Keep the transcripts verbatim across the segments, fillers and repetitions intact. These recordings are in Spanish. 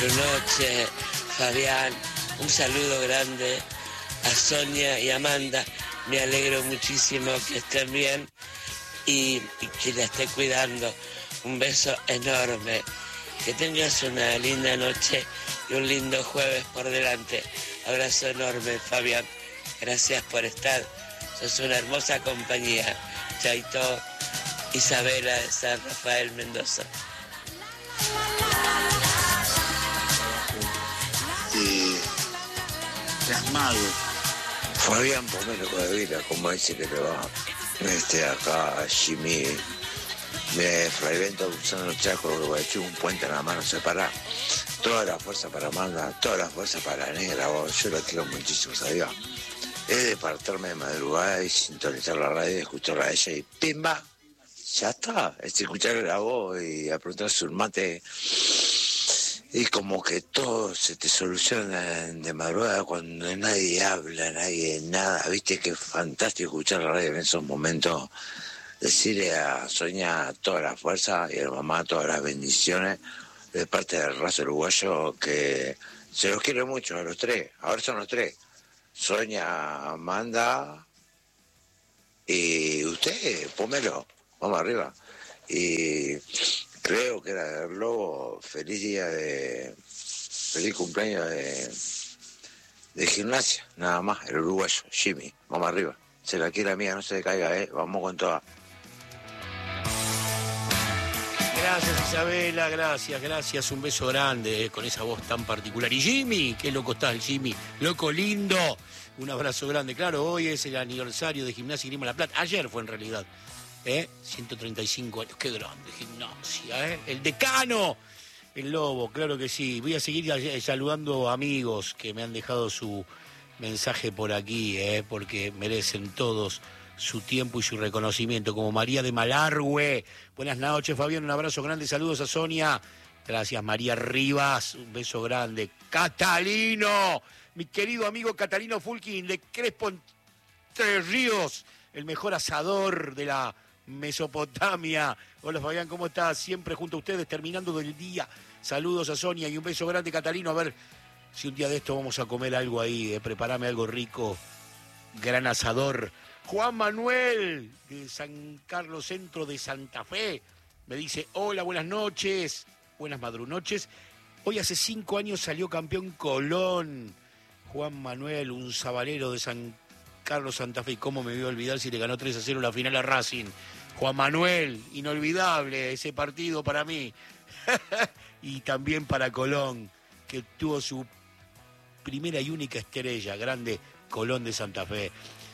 Madrunoche, Fabián, un saludo grande a Sonia y Amanda. Me alegro muchísimo que estén bien y, y que la esté cuidando. Un beso enorme. Que tengas una linda noche y un lindo jueves por delante. Abrazo enorme, Fabián. Gracias por estar. Sos una hermosa compañía. Chaito, Isabela de San Rafael, Mendoza. Y plasmado. Fabián Pomelo de Vida, como dice que le va. Este, acá Jimmy, me Fraivento usando el Chaco, Guaychú, un puente en la mano separada. Toda la fuerza para Amanda, toda la fuerza para la negra, vos. Yo la quiero muchísimo, ¿sabía? Es de partirme de madrugada y sintonizar la radio y escucharla a ella y ¡pimba! Ya está, es escucharle la voz y a preguntarse un mate. Y como que todo se te soluciona de madrugada cuando nadie habla, nadie nada. Viste que es fantástico escuchar la radio en esos momentos. Decirle a Sonia toda la fuerza y a la mamá todas las bendiciones de parte del raza uruguayo, que se los quiere mucho a los tres. Ahora son los tres. Sonia, Amanda y usted, Pomelo. Vamos arriba. Y creo que era el Lobo, feliz día de... feliz cumpleaños de... de gimnasia, nada más, el uruguayo, Jimmy. Vamos arriba. Se la quiere mía, no se le caiga, ¿eh? Vamos con toda. Gracias, Isabela, gracias, gracias. Un beso grande, eh, con esa voz tan particular. Y Jimmy, qué loco estás, Jimmy. Loco lindo. Un abrazo grande. Claro, hoy es el aniversario de Gimnasia y Grima La Plata. Ayer fue en realidad. ¿Eh? ciento treinta y cinco años, qué grande, Gimnasia, ¿eh? El decano, el Lobo, claro que sí. Voy a seguir saludando amigos que me han dejado su mensaje por aquí, ¿eh? Porque merecen todos su tiempo y su reconocimiento, como María de Malargüe. Buenas noches, Fabián, un abrazo grande, saludos a Sonia. Gracias, María Rivas, un beso grande. Catalino, mi querido amigo Catalino Fulkin de Crespo Entre Ríos, el mejor asador de la Mesopotamia. Hola Fabián, ¿cómo estás? Siempre junto a ustedes, terminando del día. Saludos a Sonia y un beso grande, Catalino. A ver si un día de esto vamos a comer algo ahí, eh. Preparame algo rico. Gran asador. Juan Manuel, de San Carlos Centro de Santa Fe, me dice, hola, buenas noches, buenas madrunoches. Hoy hace cinco años salió campeón Colón. Juan Manuel, un sabalero de San Carlos Santa Fe. ¿Cómo me voy a olvidar si le ganó tres a cero la final a Racing? Juan Manuel, inolvidable ese partido para mí. Y también para Colón, que tuvo su primera y única estrella, grande Colón de Santa Fe,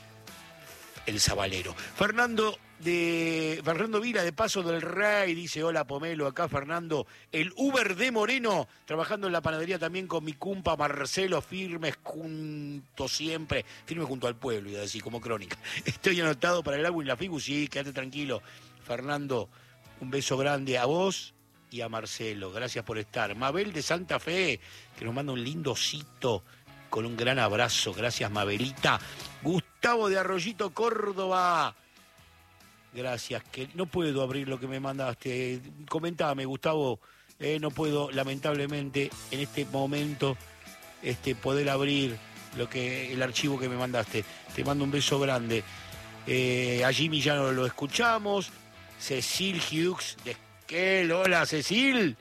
el sabalero. Fernando de Fernando Vila de Paso del Rey dice, hola Pomelo, acá Fernando, el Uber de Moreno, trabajando en la panadería también con mi cumpa Marcelo, firmes junto siempre, firme junto al pueblo, y así como crónica. Estoy anotado para el álbum y la figu, sí, quédate tranquilo. Fernando, un beso grande a vos y a Marcelo, gracias por estar. Mabel de Santa Fe, que nos manda un lindo osito con un gran abrazo, gracias Mabelita. Gustavo de Arroyito, Córdoba, gracias, que no puedo abrir lo que me mandaste. Comentame, Gustavo, eh, no puedo, lamentablemente, en este momento, este, poder abrir lo que el archivo que me mandaste. Te mando un beso grande. Eh, a Jimmy ya no lo escuchamos. Cecil Hughes de Esquel, hola Cecil.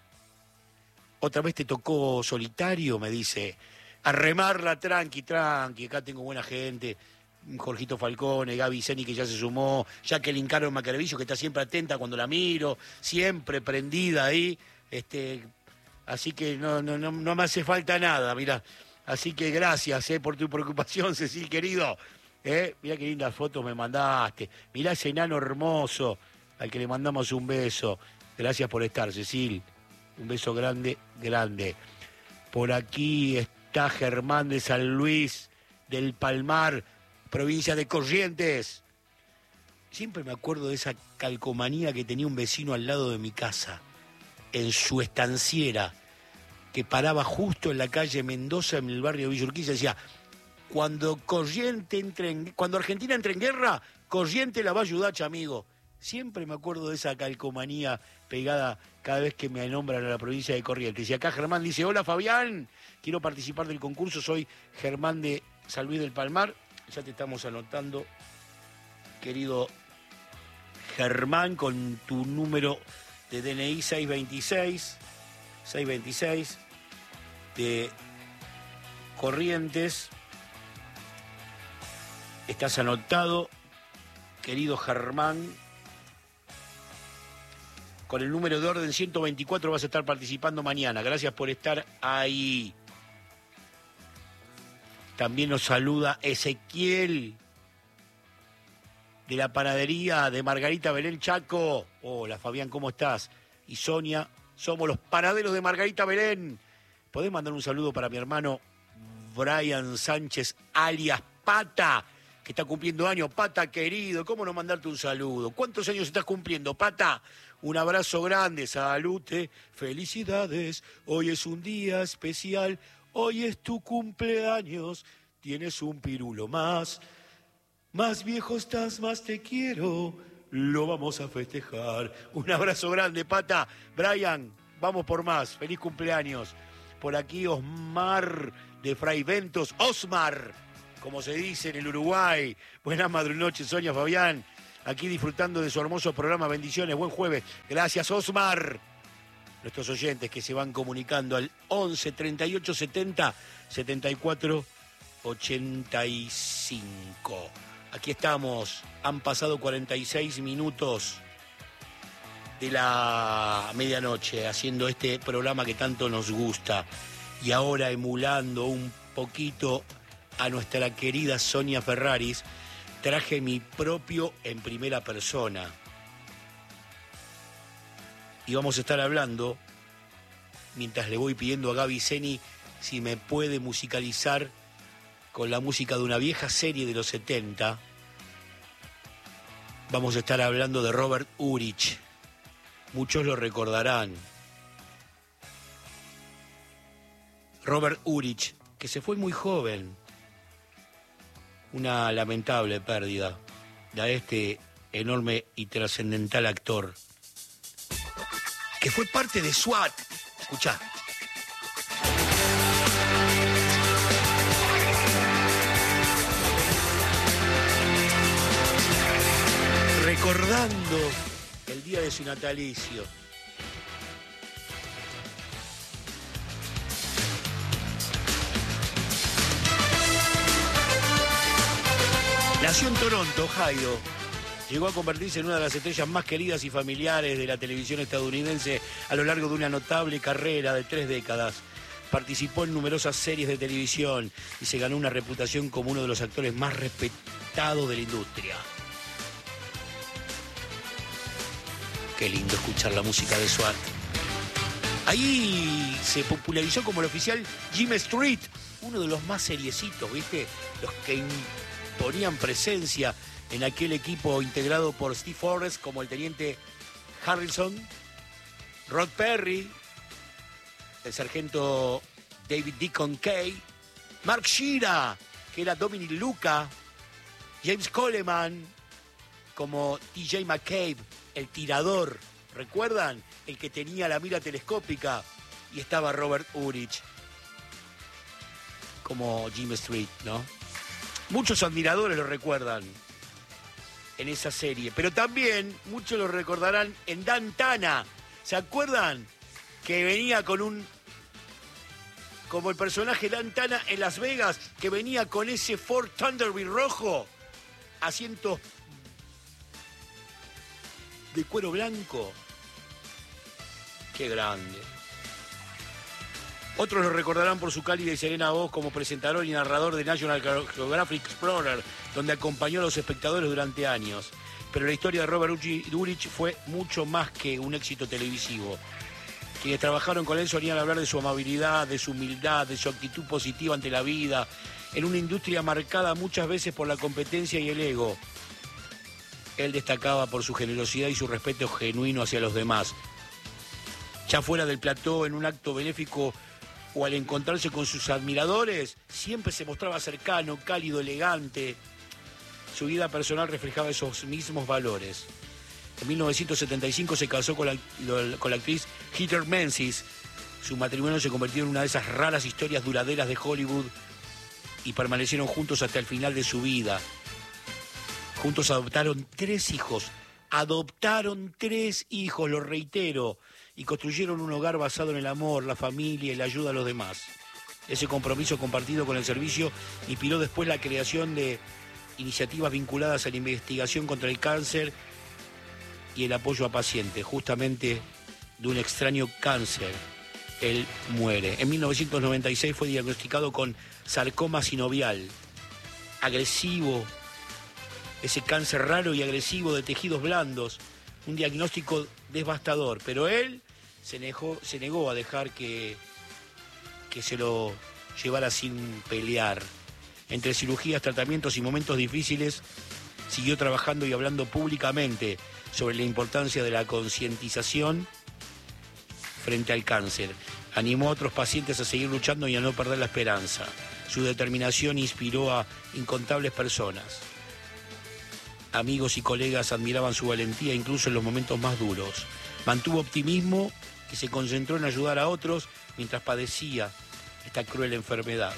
Otra vez te tocó solitario, me dice. A remarla, tranqui, tranqui, acá tengo buena gente. Jorgito Falcone, Gaby Zeni, que ya se sumó, Jacqueline Caro Macarevillo, que está siempre atenta cuando la miro, siempre prendida ahí. Este, así que no, no, no, no me hace falta nada, mirá. Así que gracias eh, por tu preocupación, Cecil, querido. Eh, mirá qué lindas fotos me mandaste. Mirá ese enano hermoso al que le mandamos un beso. Gracias por estar, Cecil. Un beso grande, grande. Por aquí está Germán de San Luis del Palmar, provincia de Corrientes. Siempre me acuerdo de esa calcomanía que tenía un vecino al lado de mi casa, en su estanciera, que paraba justo en la calle Mendoza, en el barrio Villa Urquiza, decía, cuando Corriente entre en, cuando Argentina entre en guerra, Corriente la va a ayudar, amigo. Siempre me acuerdo de esa calcomanía pegada cada vez que me nombran a la provincia de Corrientes. Y acá Germán dice, hola Fabián, quiero participar del concurso, soy Germán de San Luis del Palmar. Ya te estamos anotando, querido Germán, con tu número de D N I seiscientos veintiséis, seiscientos veintiséis de Corrientes. Estás anotado, querido Germán. Con el número de orden ciento veinticuatro vas a estar participando mañana. Gracias por estar ahí. También nos saluda Ezequiel de la panadería de Margarita Belén Chaco. Hola Fabián, ¿cómo estás? Y Sonia, somos los panaderos de Margarita Belén. ¿Podés mandar un saludo para mi hermano Brian Sánchez, alias Pata, que está cumpliendo años? Pata, querido, ¿cómo no mandarte un saludo? ¿Cuántos años estás cumpliendo, Pata? Un abrazo grande, salute, felicidades. Hoy es un día especial, hoy es tu cumpleaños. Tienes un pirulo más, más viejo estás, más te quiero. Lo vamos a festejar. Un abrazo grande, Pata. Brian, vamos por más. Feliz cumpleaños. Por aquí Osmar de Fray Ventos. Osmar, como se dice en el Uruguay. Buenas madrunoches, Sonia, Fabián. Aquí disfrutando de su hermoso programa. Bendiciones, buen jueves. Gracias, Osmar. Nuestros oyentes que se van comunicando al once treinta y ocho setenta setenta y cuatro ochenta y cinco. Aquí estamos. Han pasado cuarenta y seis minutos de la medianoche haciendo este programa que tanto nos gusta. Y ahora emulando un poquito a nuestra querida Sonia Ferraris, traje mi propio en primera persona. Y vamos a estar hablando, mientras le voy pidiendo a Gaby Zeni si me puede musicalizar con la música de una vieja serie de los setenta. Vamos a estar hablando de Robert Urich. Muchos lo recordarán. Robert Urich, que se fue muy joven. Una lamentable pérdida de este enorme y trascendental actor, que fue parte de SWAT. Escuchá. Recordando el día de su natalicio. Nació en Toronto, Ohio. Llegó a convertirse en una de las estrellas más queridas y familiares de la televisión estadounidense a lo largo de una notable carrera de tres décadas. Participó en numerosas series de televisión y se ganó una reputación como uno de los actores más respetados de la industria. Qué lindo escuchar la música de SWAT. Ahí se popularizó como el oficial Jim Street, uno de los más seriecitos, ¿viste? Los que ponían presencia en aquel equipo integrado por Steve Forrest como el teniente Harrelson, Rod Perry, el sargento David Deacon Kay, Mark Shearer, que era Dominic Luca, James Coleman como T J McCabe, el tirador, ¿recuerdan? El que tenía la mira telescópica, y estaba Robert Urich como Jim Street, ¿no? Muchos admiradores lo recuerdan en esa serie, pero también muchos lo recordarán en Dan Tana. ¿Se acuerdan? Que venía con un... como el personaje Dan Tana en Las Vegas, que venía con ese Ford Thunderbird rojo, asientos de cuero blanco. Qué grande. Otros lo recordarán por su cálida y serena voz como presentador y narrador de National Geographic Explorer, donde acompañó a los espectadores durante años. Pero la historia de Robert Urich fue mucho más que un éxito televisivo. Quienes trabajaron con él solían hablar de su amabilidad, de su humildad, de su actitud positiva ante la vida, en una industria marcada muchas veces por la competencia y el ego. Él destacaba por su generosidad y su respeto genuino hacia los demás. Ya fuera del plató, en un acto benéfico o al encontrarse con sus admiradores, siempre se mostraba cercano, cálido, elegante. Su vida personal reflejaba esos mismos valores. En mil novecientos setenta y cinco se casó con la, con la actriz Heather Menzies. Su matrimonio se convirtió en una de esas raras historias duraderas de Hollywood y permanecieron juntos hasta el final de su vida. Juntos adoptaron tres hijos. Adoptaron tres hijos, lo reitero, y construyeron un hogar basado en el amor, la familia y la ayuda a los demás. Ese compromiso compartido con el servicio inspiró después la creación de iniciativas vinculadas a la investigación contra el cáncer y el apoyo a pacientes, justamente de un extraño cáncer. Él muere. En mil novecientos noventa y seis fue diagnosticado con sarcoma sinovial, agresivo, ese cáncer raro y agresivo de tejidos blandos, un diagnóstico devastador, pero él se negó, se negó a dejar que, que se lo llevara sin pelear. Entre cirugías, tratamientos y momentos difíciles, siguió trabajando y hablando públicamente sobre la importancia de la concientización frente al cáncer. Animó a otros pacientes a seguir luchando y a no perder la esperanza. Su determinación inspiró a incontables personas. Amigos y colegas admiraban su valentía incluso en los momentos más duros. Mantuvo optimismo y se concentró en ayudar a otros mientras padecía esta cruel enfermedad.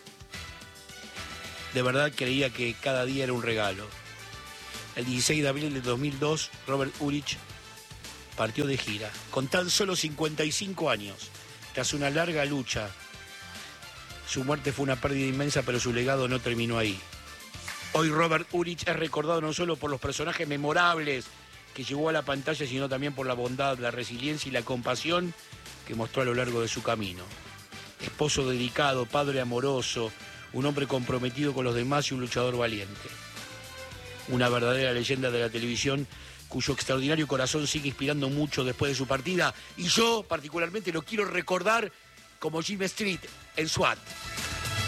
De verdad creía que cada día era un regalo. El dieciséis de abril de dos mil dos, Robert Urich partió de gira, con tan solo cincuenta y cinco años, tras una larga lucha. Su muerte fue una pérdida inmensa, pero su legado no terminó ahí. Hoy Robert Urich es recordado no solo por los personajes memorables que llevó a la pantalla, sino también por la bondad, la resiliencia y la compasión que mostró a lo largo de su camino. Esposo dedicado, padre amoroso, un hombre comprometido con los demás y un luchador valiente. Una verdadera leyenda de la televisión cuyo extraordinario corazón sigue inspirando mucho después de su partida. Y yo particularmente lo quiero recordar como Jim Street en SWAT.